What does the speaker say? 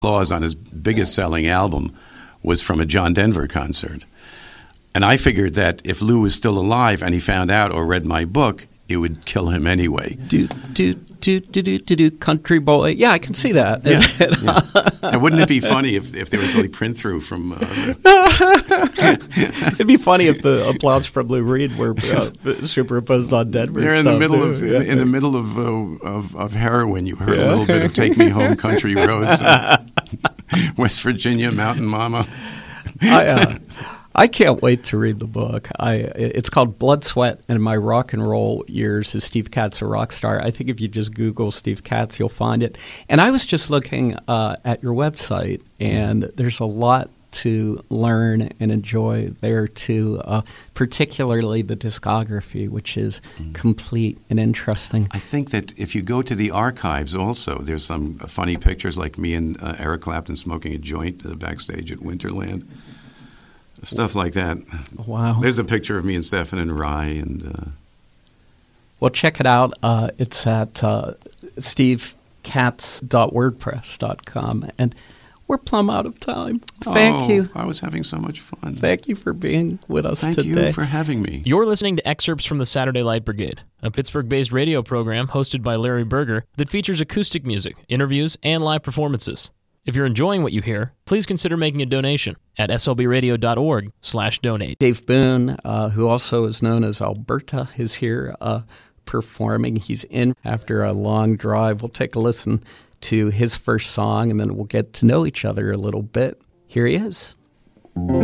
Applause on his biggest selling album was from a John Denver concert. And I figured that if Lou was still alive and he found out or read my book, it would kill him anyway. Country boy. Yeah, I can see that. Yeah. And wouldn't it be funny if there was really print through from... It'd be funny if the applause from Lou Reed were superimposed on Denver. They're in the middle of heroin. You heard a little bit of "Take Me Home, Country Roads," West Virginia Mountain Mama. I can't wait to read the book. It's called Blood, Sweat, and My Rock and Roll Years as Steve Katz a Rock Star. I think if you just Google Steve Katz, you'll find it. And I was just looking at your website, and there's a lot to learn and enjoy there too, particularly the discography, which is complete and interesting. I think that if you go to the archives also, there's some funny pictures like me and Eric Clapton smoking a joint backstage at Winterland. Stuff like that. Wow. There's a picture of me and Stefan and Rye. And well, check it out. It's at stevekatz.wordpress.com. And we're plumb out of time. Thank you. I was having so much fun. Thank you for being with us today. Thank you for having me. You're listening to excerpts from the Saturday Light Brigade, a Pittsburgh-based radio program hosted by Larry Berger that features acoustic music, interviews, and live performances. If you're enjoying what you hear, please consider making a donation at slbradio.org/donate. Dave Boone, who also is known as Alberta, is here performing. He's in after a long drive. We'll take a listen to his first song, and then we'll get to know each other a little bit. Here he is.